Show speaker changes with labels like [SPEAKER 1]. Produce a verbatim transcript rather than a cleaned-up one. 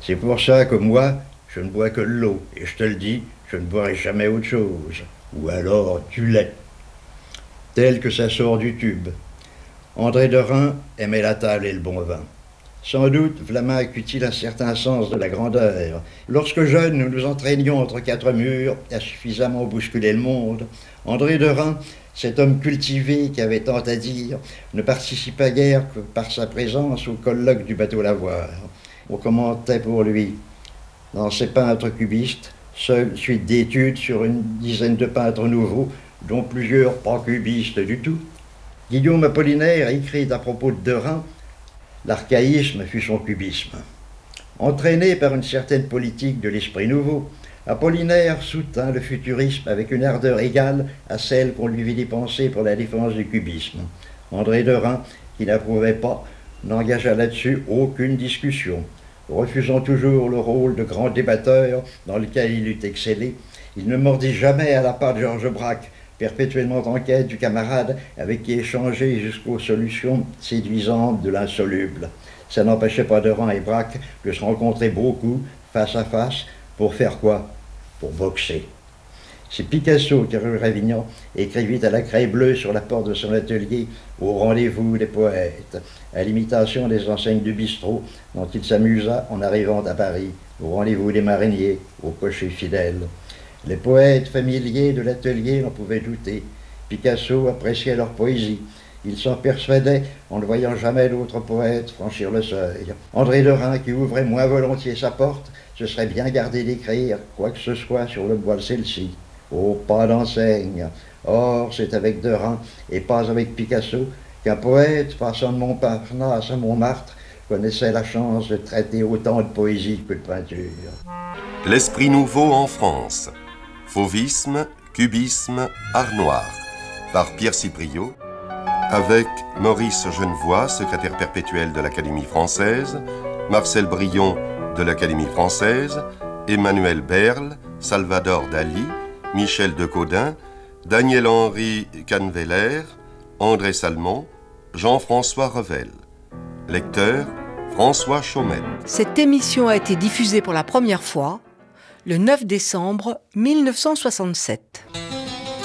[SPEAKER 1] C'est pour ça que moi, je ne bois que de l'eau. Et je te le dis, je ne boirai jamais autre chose. Ou alors du lait. Tel que ça sort du tube. André de Reims aimait la table et le bon vin. Sans doute, Vlaminck eut-il un certain sens de la grandeur. Lorsque jeunes, nous nous entraînions entre quatre murs à suffisamment bousculer le monde. André de Reims, cet homme cultivé qui avait tant à dire, ne participa guère que par sa présence au colloque du bateau Lavoir. On commentait pour lui, dans ses peintres cubistes, seule suite d'études sur une dizaine de peintres nouveaux, dont plusieurs pas cubistes du tout. Guillaume Apollinaire écrit à propos de De Reims: l'archaïsme fut son cubisme. Entraîné par une certaine politique de l'esprit nouveau, Apollinaire soutint le futurisme avec une ardeur égale à celle qu'on lui vit dépenser pour la défense du cubisme. André de Reims, qui n'approuvait pas, n'engagea là-dessus aucune discussion. Refusant toujours le rôle de grand débatteur dans lequel il eût excellé, il ne mordit jamais à la part de Georges Braque, perpétuellement en quête du camarade avec qui échanger jusqu'aux solutions séduisantes de l'insoluble. Ça n'empêchait pas de Reims et Braque de se rencontrer beaucoup, face à face, pour faire quoi? Pour boxer. C'est Picasso qui, rue Ravignan, écrivit à la craie bleue sur la porte de son atelier au rendez-vous des poètes, à l'imitation des enseignes du bistrot dont il s'amusa en arrivant à Paris, au rendez-vous des mariniers, au cocher fidèle. Les poètes familiers de l'atelier n'en pouvaient douter. Picasso appréciait leur poésie. Il s'en persuadait en ne voyant jamais d'autres poètes franchir le seuil. André de Reims, qui ouvrait moins volontiers sa porte, se serait bien gardé d'écrire quoi que ce soit sur le bois de celle-ci. Oh, pas d'enseigne. Or, c'est avec de Reims, et pas avec Picasso, qu'un poète, passant de Montparnasse à Montmartre, connaissait la chance de traiter autant de poésie que de peinture.
[SPEAKER 2] L'esprit nouveau en France. Fauvisme, cubisme, art noir. Par Pierre Cipriot, avec Maurice Genevoix, secrétaire perpétuel de l'Académie française, Marcel Brion de l'Académie française, Emmanuel Berle, Salvador Dali, Michel Decaudin, Daniel-Henri Canveller, André Salmon, Jean-François Revel. Lecteur, François Chaumette.
[SPEAKER 3] Cette émission a été diffusée pour la première fois le neuf décembre mille neuf cent soixante-sept.